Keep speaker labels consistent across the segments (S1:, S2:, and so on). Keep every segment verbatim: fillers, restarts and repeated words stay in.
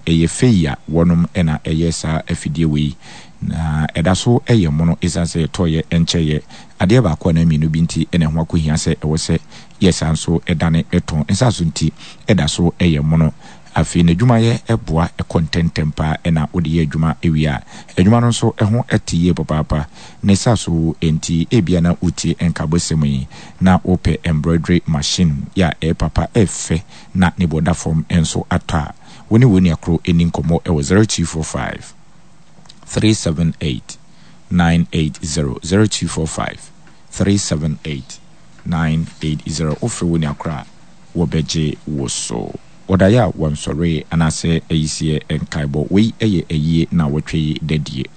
S1: eye feya wonum ena eye sa afidie we na eda so eye mono isanse toye encheye ade ba kwa na mienu binti ene ho akohia se ewo se yesanso edane eton ensaso nti eda so eye mono afi na dwuma ye eboa e contentempa ena odi ye adwuma ewia adwuma no so eho etiye papa ne saso enti ebia na uti enkabosemi na ope embroidery machine ya e papa efe na ne boda form enso ata woni woni akro eni nkomo e zero two four five three seven eight nine eight zero zero two four five three seven eight nine eight zero ofre woni akra wo beje wo so odaya wansore anase eyisie enkaibo we eye eye na wotwe dadie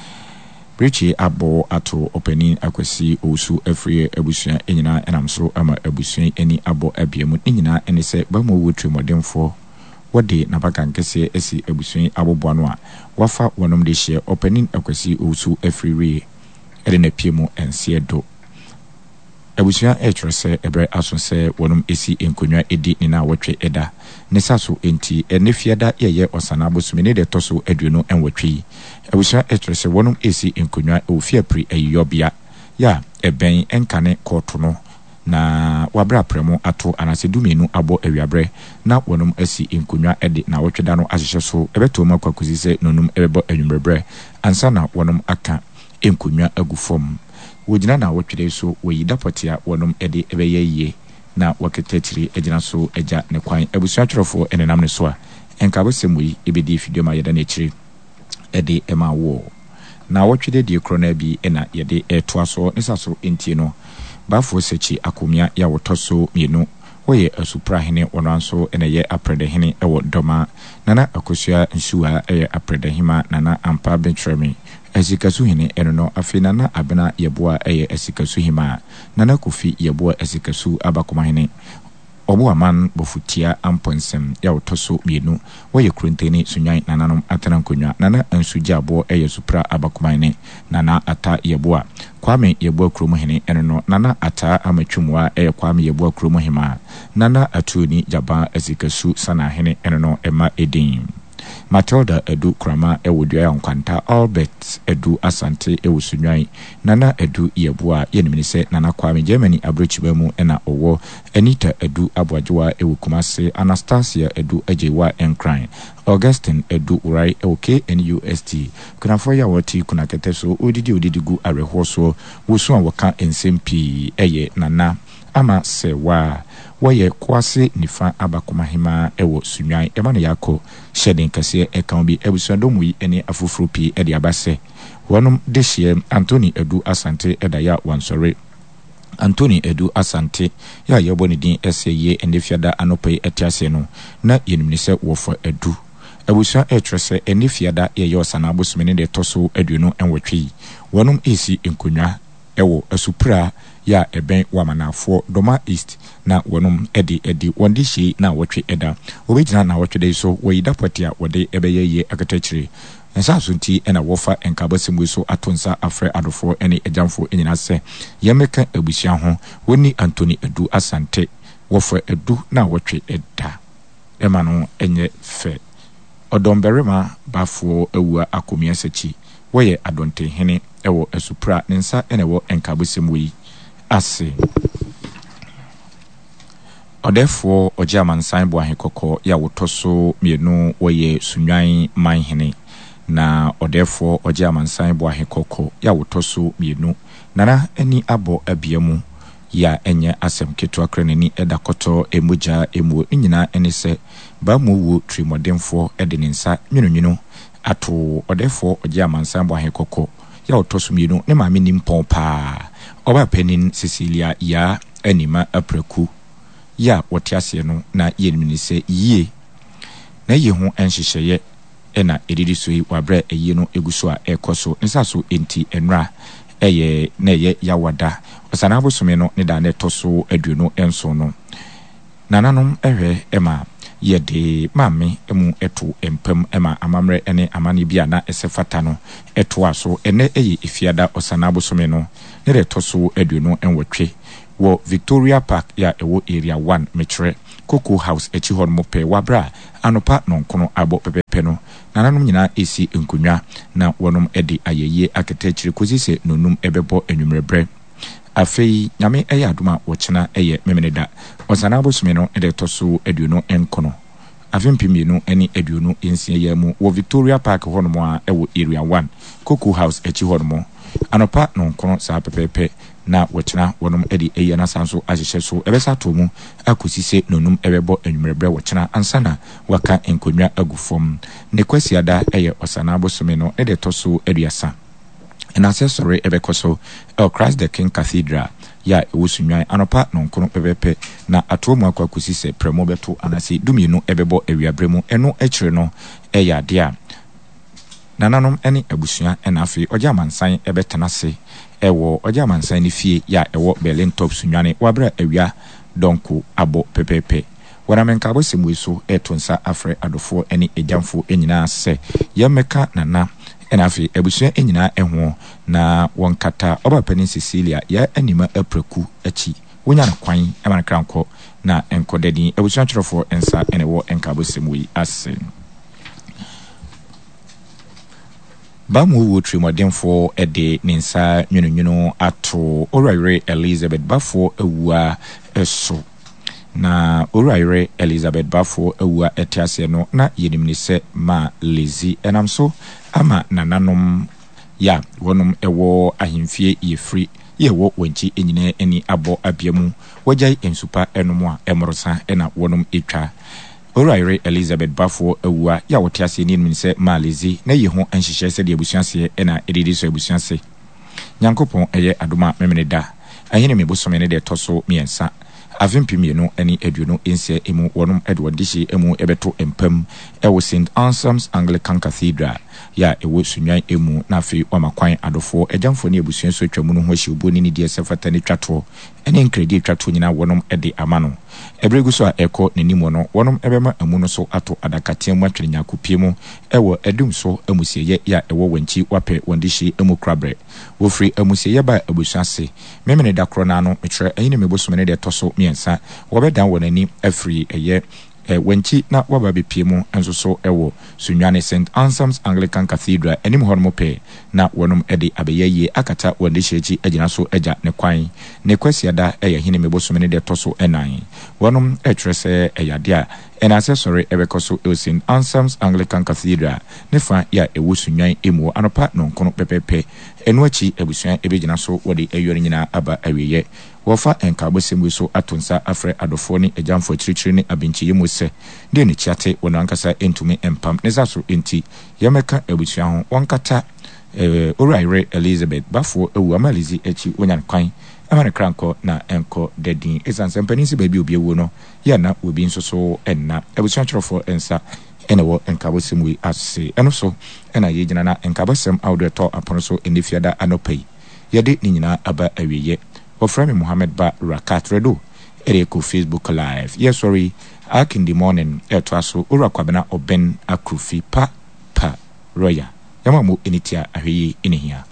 S1: Brichi abo ato opening akwesi osu efrie abusuan enyina enamso ama abusuan eni abo abiemu enyina ene se bamo wotwe modemfo wode na baka nkese esi abusuan aboboano a wafa wonom de hye opening akwesi osu efrie ede na piemu ense do abusuan etrese ebre asonse wonum esi enkonwa edi ni na wotwe eda ne saso enti enefiada yeye osana abosumene de toso aduno enwotwe abusuan etrese wonum esi enkonwa ofia pri ayobia ya eben enkane koto no na wabra premo ato anase dumenu abo awiabre na wonum esi enkonwa edi na wotweda no ahyehe so ebeto makwakuzi se nonum ebebo anwumrebre ansa na wonum aka enkonwa agufom wojina na wotwede so woyida potia wonum ede ebeye ye na waketetiri ejina so eja ne kwan abusuatwerofo enenam ne so a enkabosemu yi ebedi fideo ma yeda na ekiri ede ema wo na wotwede die krona bi ena yede etoa so nesaso entie no bafo sechi akomia ya wotoso mienu woye asupra hene wonanso ena ye aprede hene ewo doma nana akosua nsuwa eye aprede hima nana ampa bentremi Ezikasu hine enono afina na abena yeboa eye esikasu hima nana kofi yeboa esikasu abakoma hine obo aman bofutia amponsem ya otoso mienu woye kurenteni sunyan nananom atanankonwa nana ansuja abo eye supra abakoma hine nana ata yeboa kwame yeboa kromo hine enono nana ata amatwumwa eye kwame yeboa kromo hima nana atuni jaba esikasu sana hine enono ema edin Matilda Edu Krama ewodua nkwanta Albert Edu Asante ewusunwan nana Edu yebua yenimnise nana Kwame Germany abrochibemu ena owo Anita Edu Abwajewa ewukumase Anastasia Edu Ejewa Enkran Augustine Edu Urai ewu K N U S T kuna foya woti kuna keteso odidi odidigu arehoso wosu anwaka ensempi eye nana ama sewa waye kwase nifa abakoma hima ewo sunwan emane yako shedin kase ekambi ebusuadomu yi ene afufuru pi ede abase wonum dehye Anthony Edu Asante edaya wansore Anthony Edu Asante ya yeboni din eseye endefiada anopai etiase no na yenimnise wofo Edu ebusua etrese endefiada ye yosana abosumene de toso aduno enwotwe wonum esi enkonwa ewo asupra ya eben wamanafo Doma East na wonum edi edi wondishi na wotwe eda obejina na wotwe de so woyida potia wode ebeye ye akatachiri ensaso nti ena wofa enkabasemwe so atonsa afre adofo ene ejamfo enyina se yemeka ebusua ho woni Anthony Edu Asante wofa Edu na wotwe eda ema no enye fe odomberema bafo ewua akomia sechi woye adonte hene ewo asupra nensa ene wo enkabasemwe ase odefo ojaman sanbo ahekoko ya wotoso mienu woye sunwan manhene na odefo ojaman sanbo ahekoko ya wotoso mienu nana eni abo abiemu ya enye asem keto akranani edakoto emuja emu nyina enise ba muwu trimodemfo edeninsa nwununwunu ato odefo ojaman sanbo ahekoko ya wotoso mienu ne maame nimpon pa oba penin Cecilia ya anima apreku ya wotiase no na yenminise yie na ye ho enhyehyeye ena edidi so yi wabra eyi no eguso a ekoso nsaso enti enra eye na ye yawada osana abosome no ne da na toso aduno enso no nananom ehwe ema ye de mame emu eto empam ema amamre ene amane bia na esefata no eto aso ene eye ifiada osana abosome no ne de toso aduno enwotwe wo Victoria Park ya ewo area one metre Cocoa House echi hon mo pe wabra anopa nonkono abo pepepe no nananom nyina esi nkonwa na wonom edi ayeye aketechire kosi se nonum ebebo enwumrebre afei nyame eya aduma wochena eye memeneda osana abosome no ede toso aduonu enkono afimpimienu eni aduonu ensie ya mu wo Victoria Park honomo a ewo area one Cocoa House echi honomo anopa nonkono sa pepepe na wochena wonom edi eye na sanso ahyehye so ebesa to mu akosise nonum ebebo enwumrebre wochena ansana waka enkonwa agufom ne kwasiada eye osana abosome no ede toso aduasa and accessory ebekoso El Christ the King Cathedral ya ewusunwan anopa nonkono pepepe na atomu akwa kusise premo beto anase dumienu ebebo ewiabremu eno ekire no eya dia nananom eni abusua enafe oja mansan ebetenase ewo oja mansan ni fie ya ewo Berlin top sunwane wabra ewia donko abo pepepe wana menka bosemwe so etonsa afre adofo eni ejamfo enyina se yemeka nana enafi ebusua enyina eho na wonkata obapani Cecilia ya anima apreku achi wonya na kwan emana kranko na enkodeni ebusua twerefo ensa enewo enkabosemwe ase bamu wo trimodemfo ede ninsa nwununwunu ato Orayre Elizabeth Bafo awua eso na Orayre Elizabeth Bafo awua etiase no na yenimnise ma lezi enamso ama nananom ya wonum ewo ahimfie yefri yewo wanchi enyine eni abo abiamu wajai ensupa enomo a emorosa ena wonum etwa Orayre Elizabeth Bafo awua ya wotiase ni nse malezi na ye ho anhihye se de abusuase ena edidi so abusuase nyankopon eye adoma memeneda ahene mebosome ne de toso miensa avimpimienu eni aduonu ense emu wonum edwodishi emu ebeto empam ewo Saint Anselm's Anglican Cathedral ya ewo sunwan emu na afi omakwan adofo ejamfo ne abusuan so twamu no ho hye oboni ni de sefata ne twato ene nkredi twato nyina wonum ede amano ebregu so a eko nanimo no wonum ebema amu no so ato adakatia mu atwene nyakopie mu ewo edum so amusieye ya ewo wanchi wape wondishi emu krabre wo free amusieye ba abusuase memene dakro na no metre ayine mebosomene de toso miensa wobedan wonani afri eye e wanchi na wababepie mu enso so ewo sunwane Saint Anselm's Anglican Cathedral enim honmo pe na wonum ede abeyeye akata wondishi echi agina so agya ne kwan ne kwasiada eye hine mebosomene de toso enan wonum etrese eyadia en accessory ebekoso Saint Anselm's Anglican Cathedral ne fa ya ewusunwan emu anopa nonkono pepepe enuachi ebusuan ebegina so wode eyori nyina aba awiye wofa enkabosemwe so atonsa afre adofo ni ejamfo chirichiri ni abinchi yemose de ne chiate wono ankasa entumi empam ne zaso enti yemeka ebusuan ho wonkata eh Orayre Elizabeth Bafo ewu amalizi echi wonya kwan amane kranko na enko dedin esansempanisi baby obi ewu no ya na obi nso so enna ebusuan twerefo ensa enewo enkabosemwe ase eno so ena yegyina na enkabosem awdeto aponso enifiada anopai yede ni nyina aba awiye Ofremi Muhammad Ba Rakat Redo Ereko Facebook Live. Yes, sorry. Ark in the morning. Etwaso Urakwabena Oben Akrufi Pa Pa Roya. Yamamu initia ahiyi inihia.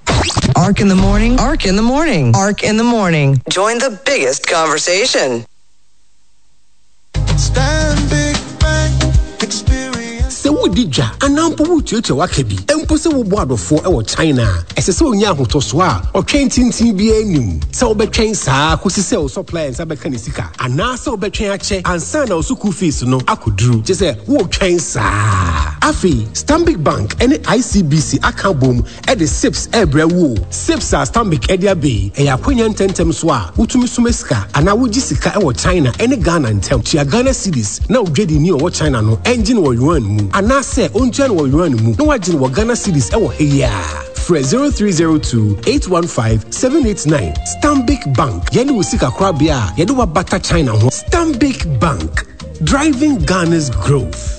S2: Ark in the morning. Ark in the morning. Ark in the morning. Join the biggest conversation.
S3: Stand big bang experience. Se wudija anampo wutuetu wakabi. Empo se wo adofo e wo China. Ese se onya ahotoso a otwen tintin bi anim. Se obetwen saa kosi se o suppliers abeka ne sika. Ana se obetwen ache ansa na osuku fees no akoduru. Je se wo twen saa. Afi Stanbic Bank ene I C B C akabom e de sips ebra wo. Sips a Stanbic Edia Bay e yakonya ntentem so a wutumi sumesika ana wogi sika e wo China ene Ghana ntem. Tia Ghana cedis na odwedi ni o China no engine wo yuan mu. Ana se onjan wo yuan mu na wagin wo Ghana cedis e wo heya. Fre zero three zero two eight one five seven eight nine. Stanbic Bank yene usika krabia yede wa bata China ho. Stanbic Bank, driving Ghana's growth.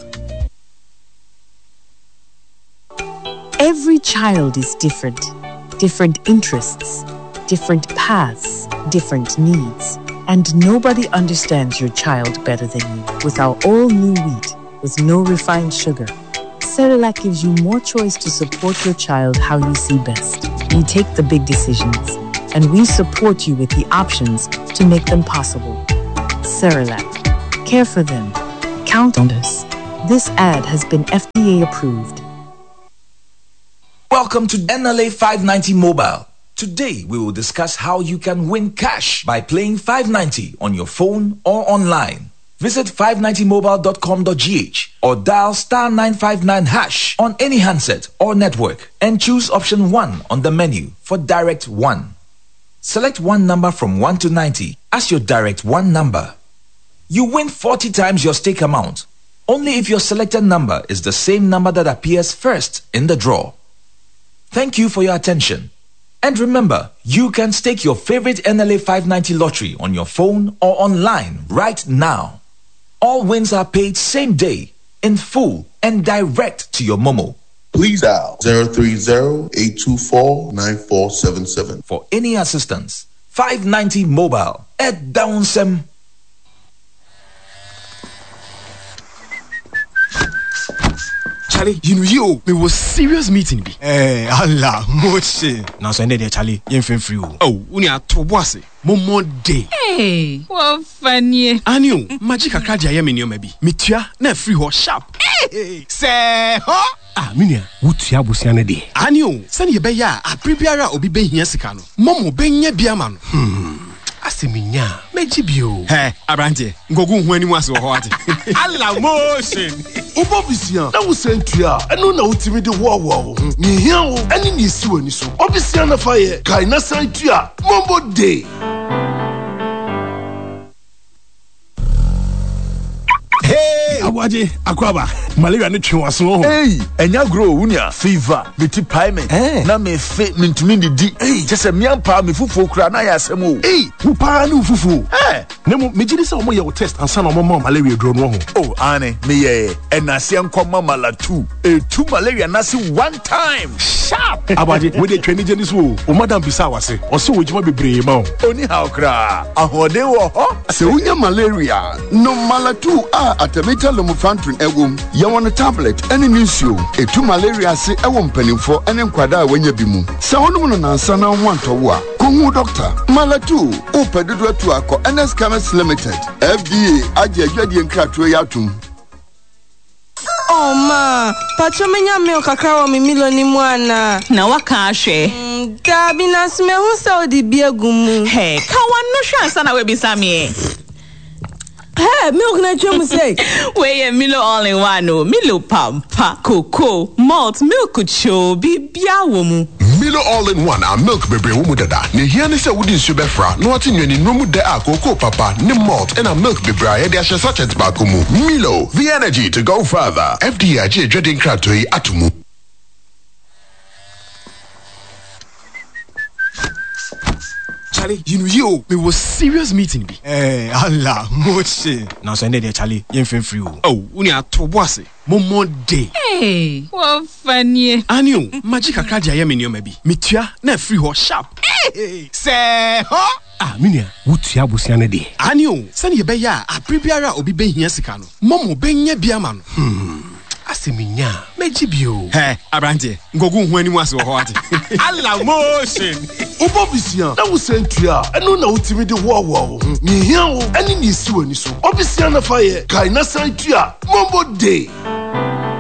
S4: Every child is different. Different interests, different paths, different needs. And nobody understands your child better than you. With our all-new wheat, with no refined sugar, Cerelac gives you more choice to support your child how you see best. You take the big decisions. and we support you with the options to make them possible. Cerelac. Care for them. Count on us. This ad has been F D A approved.
S5: Welcome to N L A five ninety Mobile. Today we will discuss how you can win cash by playing five ninety on your phone or online. Visit five ninety mobile dot com dot g h or dial star nine five nine hash on any handset or network and choose option one on the menu for direct one. Select one number from one to ninety as your direct one number. You win forty times your stake amount, only if your selected number is the same number that appears first in the draw. Thank you for your attention. And remember, you can stake your favorite N L A five ninety lottery on your phone or online right now. All wins are paid same day, in full, and direct to your Momo.
S6: Please dial zero three zero, eight two four, nine four seven seven.
S5: For any assistance, five ninety Mobile at Downsem.
S3: Charlie, you know you, we was serious meeting be.
S7: Eh, Allah, moche. Now so there, Charlie, you ain't free. Oh, we are to boss. Momo day.
S8: Hey, what funny.
S7: Anio, magic a card ya me maybe. Mitia, na free ho sharp. Hey, say, huh? Ah, minia, wutia busiane de. Anio, send ye be ya, a prepare obi be here sikano. Momo be nye biaman. Hmm. Asiminya, mejibio. Hey, Abrante, ngogu hu animu ase ho ate. Allah motion.
S9: Obobisia, na wo sentua, eno na utimi de wo wo. Ni hia wo, eni ni si wani so. Obisia na fa ye, kai na sentua, Mombo day.
S3: Hey, Awaje, Akwaba, malaria ne twe waso ho.
S9: Hey, enya grow wunia fever, meti payment.
S3: Eh.
S9: Na me fe mentumi ndidi. Hey, chese me ampa me fufu kura na ya asem o.
S3: Hey, wo pa na fufu. Eh, ne mo mejidi se omo ye wo test ansa na omo ma malaria dro no ho.
S9: Oh, ane, me ye, enase nkoma mala two. E two malaria na si one time.
S3: Sharp. Awaje, we dey twani jeni so. O madam bisa wase. O se wo jima bebre ma o.
S9: Oni how kra. Ahode wo ho.
S10: Se unya malaria, no mala two a atamita lomufantrin egum. Ye won tablet ene nsuo. Etu malaria se ewo mpanimfo ene nkwada a wanya bi mu. Se honum no nansa na ho antowo a, kohu doctor. Mala two, o pedodo atu akọ N S Chemist Limited. F D A aje adwadie nkrato ya atum.
S11: Oh ma, pacho menya milk kakra wa mi milo ni mwana.
S8: Na waka ahwe.
S11: Mm, dabi na sme hu se odi bi agumu.
S8: Hey, ka wano hwe ansa na we bisa me.
S11: Hey, milk na chemu say.
S8: We ye Milo all in one no. Milo pampa, cocoa, malt, milk cho, bibia wo mu.
S12: Milo all in one a milk bebre wo mu dada. Ne hia ne se wudi nsu befra, no ati nwani no mu de a cocoa papa, ne malt and a milk bebre a de ahye sachet ba ko mu. Milo, the energy to go further. F D A je dwedin krato yi atumu.
S3: Charlie, you know you, we was serious meeting be.
S7: Eh, Allah, moche. Now so there, Charlie, you ain't free. Oh, we are to boss. Momo day.
S8: Hey, what funny.
S7: Anio, magic a card ya me maybe. Mitia, na free ho sharp. Hey, say, huh? Ah, minia, wutia busiane de. Anio, send ye be ya, a prepare obi be here sikano. Momo be nye biaman. Hmm. Asiminya, mejibio. Hey, Abrante, ngogu hu animu ase ho ate. Allah motion.
S9: Obobisia, na wo sentua, eno na utimi de wo wo. Ni hia wo, eni ni si wani so. Obisia na fa ye, kai na sentua, Mombo day.